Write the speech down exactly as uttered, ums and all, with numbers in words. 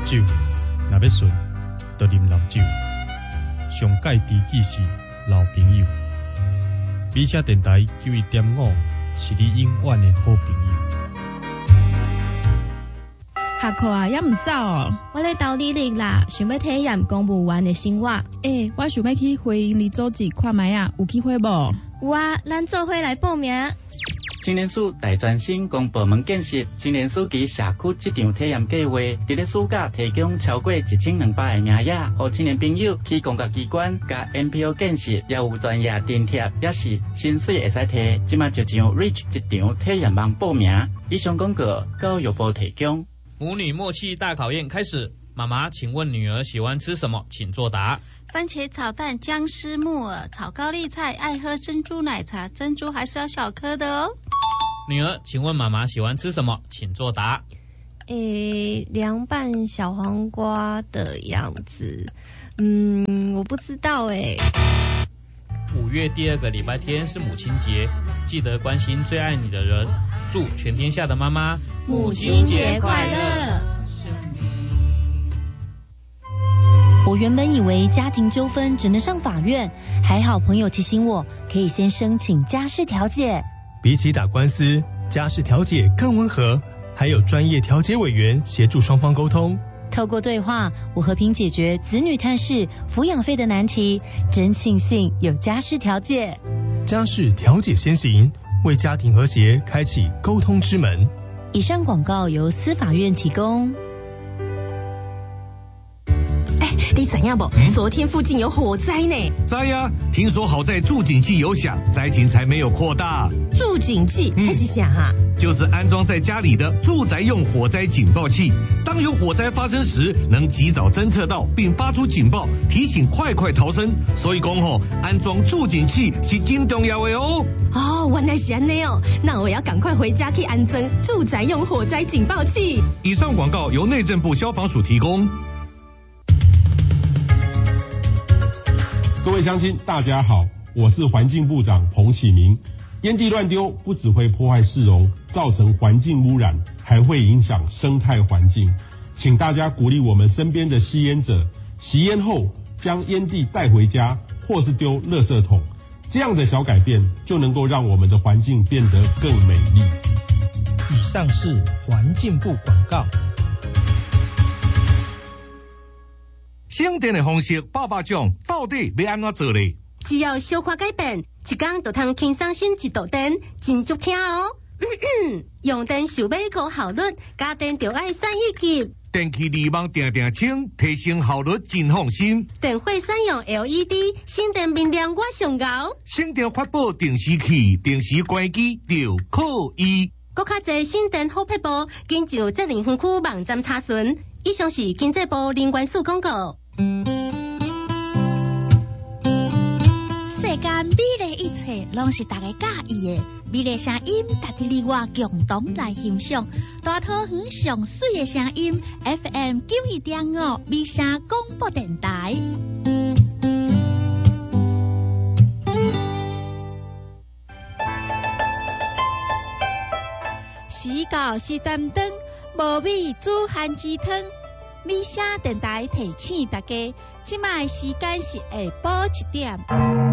酒，若要顺，就啉老酒。上介知己是老朋友。美声电台九一点五是你永远的好朋友。 下课啊，也唔走哦。 我咧斗你哩啦，想要体验公务员的生活。 诶、欸，我想要去回营里组织看卖啊，有机会无？ 有啊，咱做伙来报名。 青年署大专生公部门建设青年署及社区这场体验计划，伫咧暑假提供超过一千两百个名额，互青年朋友去公家机关、甲 N P O 建设，也有专业津贴，也是薪水会使摕。即马就上 Reach 这场体验网报名。以上广告教育部提供。 母女默契大考验开始，妈妈，请问女儿喜欢吃什么？请作答。 番茄炒蛋、姜丝木耳、炒高丽菜，爱喝珍珠奶茶，珍珠还是要小颗的哦。 女儿，请问妈妈喜欢吃什么？请作答。 诶，凉拌小黄瓜的样子，嗯，我不知道诶。 五月第二个礼拜天是母亲节，记得关心最爱你的人。祝全天下的妈妈母亲节快乐。 我原本以为家庭纠纷只能上法院，还好朋友提醒我，可以先申请家事调解。 比起打官司，家事调解更温和，还有专业调解委员协助双方沟通。 透过对话，我和平解决子女探视、抚养费的难题，真庆幸有家事调解。 家事调解先行，为家庭和谐开启沟通之门。 以上广告由司法院提供。 你知影不？嗯、昨天附近有火灾呢。 知呀，听说好在助警器有响，灾情才没有扩大。 助警器还是啥啊？ 就是安装在家里的住宅用火灾警报器，当有火灾发生时，能及早侦测到并发出警报，提醒快快逃生。所以讲吼，安装助警器是真重要的哦。 哦，原来是安尼哦，那我要赶快回家去安装住宅用火灾警报器。 以上广告由内政部消防署提供。 各位乡亲，大家好，我是环境部长彭启明。烟蒂乱丢不只会破坏市容，造成环境污染，还会影响生态环境。请大家鼓励我们身边的吸烟者，吸烟后将烟蒂带回家，或是丢垃圾桶。这样的小改变，就能够让我们的环境变得更美丽。 以上是环境部广告。 省电的方式百百种，到底要安怎做呢？ 只要小可改变，一天就通轻松省一度电，真足听哦。嗯嗯，用电想要高效率，家电就爱选一级。 电器离网定定清，提升效率真放心。 电费选用 L E D， 省电明亮我上高。 省电发布定时器，定时关机就可以。 更较侪省电好撇步，经上责任分区网站查询。以上是经济部能源署广告。 世间美丽一切，拢是大家介意的。美丽声音，家己你我共同来欣赏。大桃园上水的声音 ，F M 九一点五，美声广播电台。时到时点灯，无米煮番薯汤。美声电台提醒大家，即卖时间是下晡一点。